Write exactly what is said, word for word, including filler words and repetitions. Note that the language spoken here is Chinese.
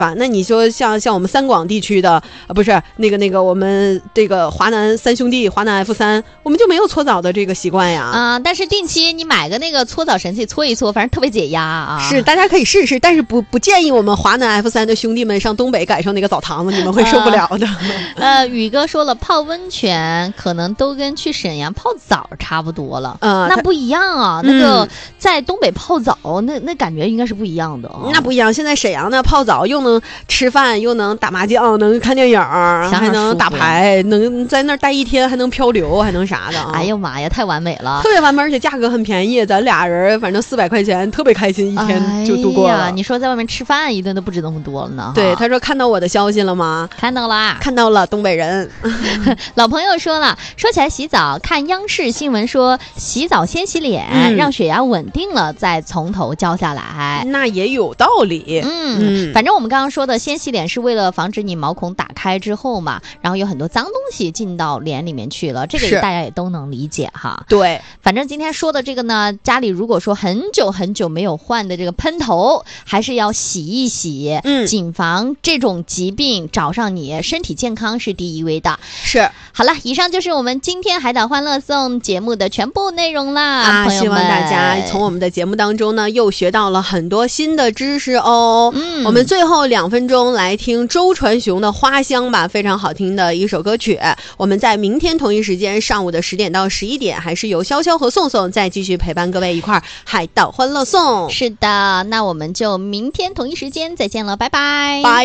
吧？那你说像像我们三广地区的，呃，不是那个那个我们这个华南三兄弟，华南 F 三，我们就没有搓澡的这个习惯呀。 啊、呃，但是定期你买个那个搓澡神器搓一搓，反正特别解压啊。 是，大家可以试试，但是不不建议我们华南 F 三的兄弟们上东北赶上那个澡堂子，你们会受不了的。 呃，呃宇哥说了，泡温泉可能都跟去沈阳泡澡差不多了。呃，那不一样啊，那个在东北泡澡，那那感觉应该是不一样的、哦。 那不一样，现在沈阳呢泡澡又能吃饭，又能打麻将，能看电影，还能打牌，能在那儿待一天，还能漂流，还能啥的、啊。 哎呦妈呀，太完美了， 特别完美，而且价格很便宜，咱俩人反正四百块钱，特别开心，一天就度过了。 哎呀，你说在外面吃饭一顿都不止那么多了呢。 对，他说看到我的消息了吗？ 看到了， 看到了，东北人。 老朋友说了，说起来洗澡，看央视新闻说洗澡先洗脸、嗯，让血压稳定了再从头浇下来， 那也有道理。 嗯，嗯反正我们刚刚说的先洗脸是为了防止你毛孔打开之后嘛，然后有很多脏东西进到脸里面去了，这个大家也都能理解哈。 对， 反正今天说的这个呢，家里如果说很久很久没有换的这个喷头，还是要洗一洗，嗯，谨防这种疾病找上你，身体健康是第一位的。 是， 好了，以上就是我们今天海岛欢乐颂节目的全部内容啦。 啊，希望大家从我们的节目当中呢，又学到了很多新的知识哦。嗯，我们最后两分钟来听周传雄的《花香》吧，非常好听的一首歌曲。我们在明天同一时间上午的十点到十一点，还是由潇潇和宋宋再继续陪伴各位一块儿海岛欢乐颂。 是的，那我们就明天同一时间再见了，拜拜。 拜。